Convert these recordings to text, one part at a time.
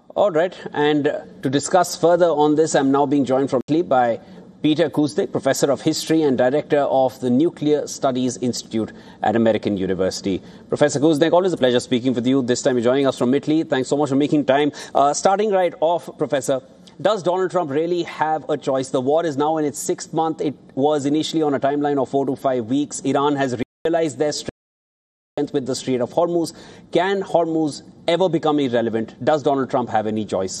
All right. And to discuss further on this, I'm now being joined from by Peter Kuznick, Professor of History and Director of the Nuclear Studies Institute at American University. Professor Kuznick, always a pleasure speaking with you. This time you're joining us from Italy. Thanks so much for making time. Starting right off, Professor, does Donald Trump really have a choice? The war is now in its sixth month. It was initially on a timeline of 4 to 5 weeks. Iran has realized their strength with the Strait of Hormuz. Can Hormuz ever become irrelevant? Does Donald Trump have any choice?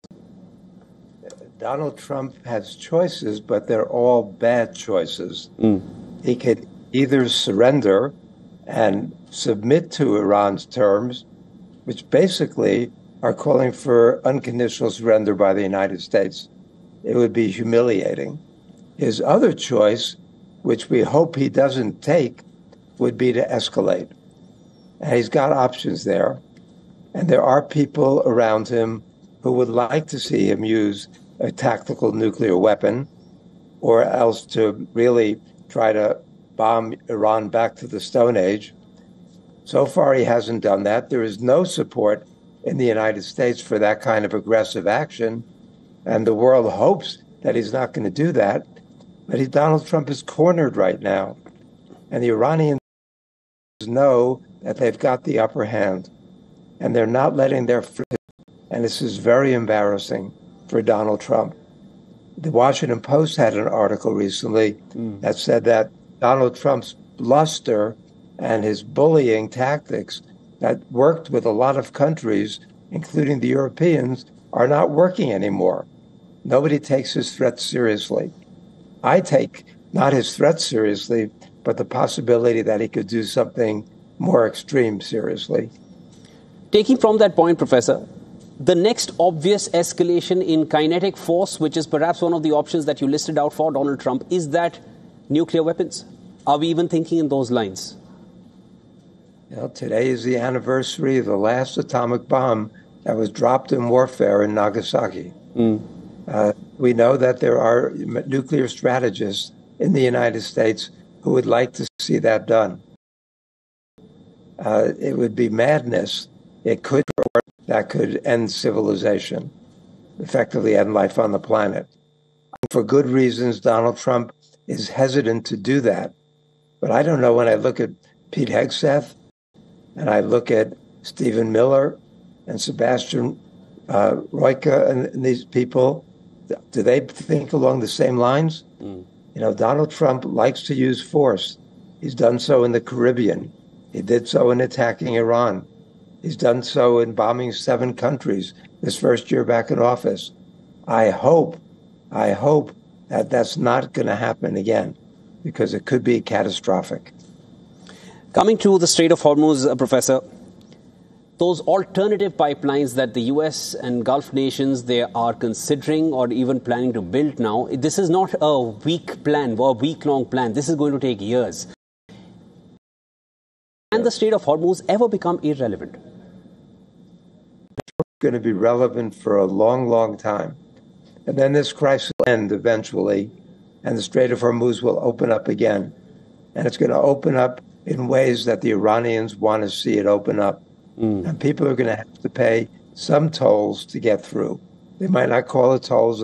Donald Trump has choices, but they're all bad choices. He could either surrender and submit to Iran's terms, which basically are calling for unconditional surrender by the United States. It would be humiliating. His other choice, which we hope he doesn't take, would be to escalate. And he's got options there. And there are people around him who would like to see him use a tactical nuclear weapon, or else to really try to bomb Iran back to the Stone Age. So far, he hasn't done that. There is no support in the United States for that kind of aggressive action. And the world hopes that he's not going to do that. But Donald Trump is cornered right now. And the Iranians know that they've got the upper hand. And they're not letting their foot. And this is very embarrassing for Donald Trump. The Washington Post had an article recently that said that Donald Trump's bluster and his bullying tactics that worked with a lot of countries, including the Europeans, are not working anymore. Nobody takes his threats seriously. I take not his threats seriously, but the possibility that he could do something more extreme seriously. Taking from that point, Professor, the next obvious escalation in kinetic force, which is perhaps one of the options that you listed out for Donald Trump, is that nuclear weapons. Are we even thinking in those lines? Well, today is the anniversary of the last atomic bomb that was dropped in warfare in Nagasaki. We know that there are nuclear strategists in the United States who would like to see that done. It would be madness. It could work. That could end civilization, effectively end life on the planet. For good reasons, Donald Trump is hesitant to do that. But I don't know, when I look at Pete Hegseth and I look at Stephen Miller and Sebastian Royka and these people, do they think along the same lines? You know, Donald Trump likes to use force. He's done so in the Caribbean. He did so in attacking Iran. He's done so in bombing 7 countries this first year back in office. I hope that that's not going to happen again, because it could be catastrophic. Coming to the Strait of Hormuz, Professor, those alternative pipelines that the U.S. and Gulf nations, they are considering or even planning to build now, this is not a week plan or a week-long plan. This is going to take years. Can the Strait of Hormuz ever become irrelevant? It's going to be relevant for a long, long time. And then this crisis will end eventually, and the Strait of Hormuz will open up again. And it's going to open up in ways that the Iranians want to see it open up. And people are going to have to pay some tolls to get through. They might not call it tolls.